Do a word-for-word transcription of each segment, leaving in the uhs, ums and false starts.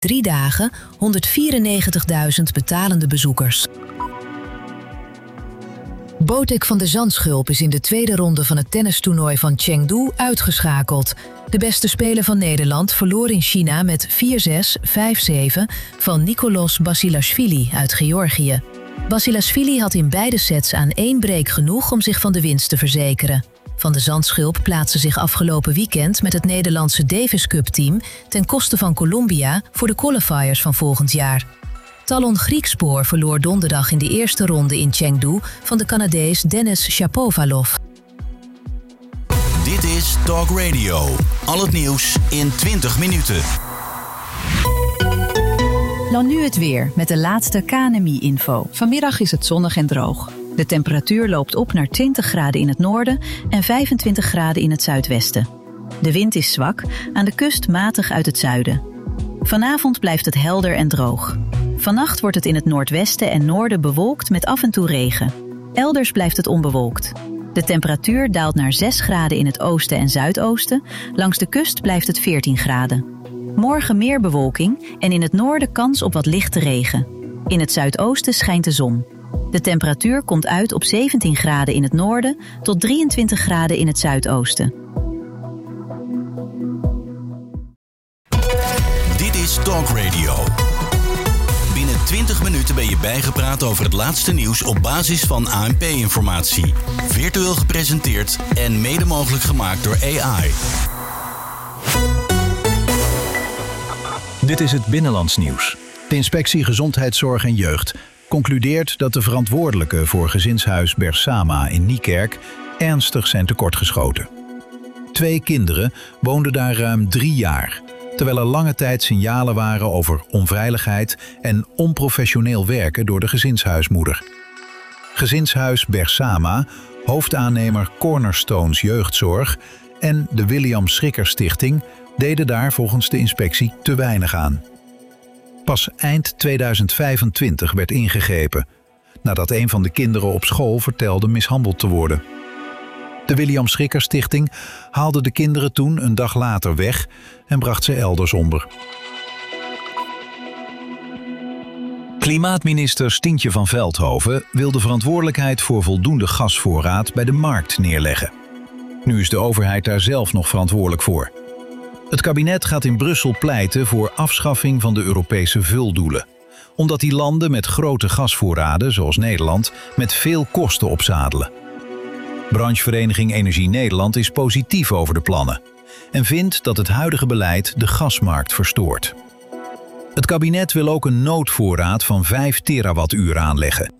drie dagen honderdvierennegentigduizend betalende bezoekers. Botic van de Zandschulp is in de tweede ronde van het tennistoernooi van Chengdu uitgeschakeld. De beste speler van Nederland verloor in China met vier zes, vijf zeven van Nicolas Basilashvili uit Georgië. Basilashvili had in beide sets aan één break genoeg om zich van de winst te verzekeren. Van de Zandschulp plaatste zich afgelopen weekend met het Nederlandse Davis Cup team ten koste van Colombia voor de qualifiers van volgend jaar. Talon Griekspoor verloor donderdag in de eerste ronde in Chengdu van de Canadees Denis Shapovalov. Dit is Talk Radio. Al het nieuws in twintig minuten. Dan nu het weer met de laatste K N M I-info. Vanmiddag is het zonnig en droog. De temperatuur loopt op naar twintig graden in het noorden en vijfentwintig graden in het zuidwesten. De wind is zwak, aan de kust matig uit het zuiden. Vanavond blijft het helder en droog. Vannacht wordt het in het noordwesten en noorden bewolkt met af en toe regen. Elders blijft het onbewolkt. De temperatuur daalt naar zes graden in het oosten en zuidoosten. Langs de kust blijft het veertien graden. Morgen meer bewolking en in het noorden kans op wat lichte regen. In het zuidoosten schijnt de zon. De temperatuur komt uit op zeventien graden in het noorden tot drieëntwintig graden in het zuidoosten. Dit is Talk Radio. Binnen twintig minuten ben je bijgepraat over het laatste nieuws op basis van A N P-informatie. Virtueel gepresenteerd en mede mogelijk gemaakt door A I. Dit is het Binnenlands nieuws. De Inspectie Gezondheidszorg en Jeugd concludeert dat de verantwoordelijken voor gezinshuis Bersama in Niekerk ernstig zijn tekortgeschoten. Twee kinderen woonden daar ruim drie jaar, terwijl er lange tijd signalen waren over onveiligheid en onprofessioneel werken door de gezinshuismoeder. Gezinshuis Bersama, hoofdaannemer Cornerstones Jeugdzorg en de William Schrikker Stichting deden daar volgens de inspectie te weinig aan. Pas eind tweeduizend vijfentwintig werd ingegrepen, nadat een van de kinderen op school vertelde mishandeld te worden. De William Schrikker Stichting haalde de kinderen toen een dag later weg en bracht ze elders onder. Klimaatminister Stientje van Veldhoven wil de verantwoordelijkheid voor voldoende gasvoorraad bij de markt neerleggen. Nu is de overheid daar zelf nog verantwoordelijk voor. Het kabinet gaat in Brussel pleiten voor afschaffing van de Europese vuldoelen, omdat die landen met grote gasvoorraden, zoals Nederland, met veel kosten opzadelen. Branchevereniging Energie Nederland is positief over de plannen en vindt dat het huidige beleid de gasmarkt verstoort. Het kabinet wil ook een noodvoorraad van vijf terawattuur aanleggen.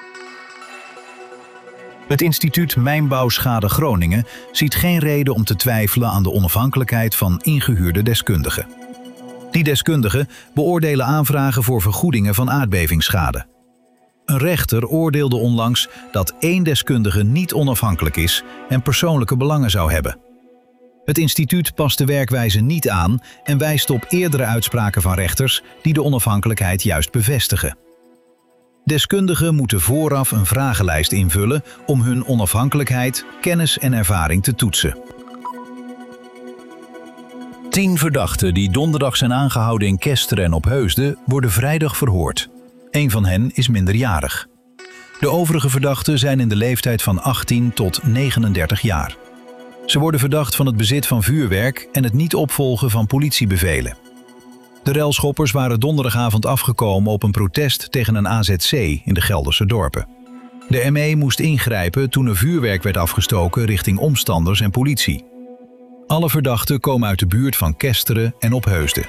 Het instituut Mijnbouwschade Groningen ziet geen reden om te twijfelen aan de onafhankelijkheid van ingehuurde deskundigen. Die deskundigen beoordelen aanvragen voor vergoedingen van aardbevingsschade. Een rechter oordeelde onlangs dat één deskundige niet onafhankelijk is en persoonlijke belangen zou hebben. Het instituut past de werkwijze niet aan en wijst op eerdere uitspraken van rechters die de onafhankelijkheid juist bevestigen. Deskundigen moeten vooraf een vragenlijst invullen om hun onafhankelijkheid, kennis en ervaring te toetsen. Tien verdachten die donderdag zijn aangehouden in Kesteren en Opheusden worden vrijdag verhoord. Eén van hen is minderjarig. De overige verdachten zijn in de leeftijd van achttien tot negenendertig jaar. Ze worden verdacht van het bezit van vuurwerk en het niet opvolgen van politiebevelen. De relschoppers waren donderdagavond afgekomen op een protest tegen een A Z C in de Gelderse dorpen. De M E moest ingrijpen toen er vuurwerk werd afgestoken richting omstanders en politie. Alle verdachten komen uit de buurt van Kesteren en Opheusden.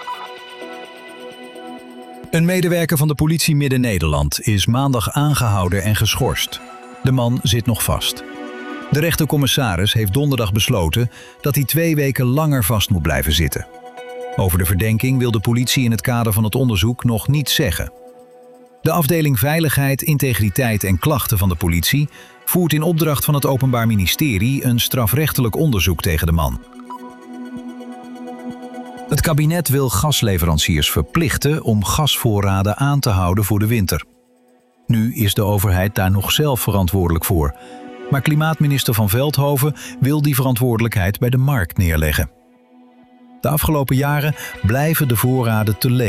Een medewerker van de politie Midden-Nederland is maandag aangehouden en geschorst. De man zit nog vast. De rechtercommissaris heeft donderdag besloten dat hij twee weken langer vast moet blijven zitten. Over de verdenking wil de politie in het kader van het onderzoek nog niets zeggen. De afdeling Veiligheid, Integriteit en Klachten van de politie voert in opdracht van het Openbaar Ministerie een strafrechtelijk onderzoek tegen de man. Het kabinet wil gasleveranciers verplichten om gasvoorraden aan te houden voor de winter. Nu is de overheid daar nog zelf verantwoordelijk voor, maar klimaatminister Van Veldhoven wil die verantwoordelijkheid bij de markt neerleggen. De afgelopen jaren blijven de voorraden te leeg.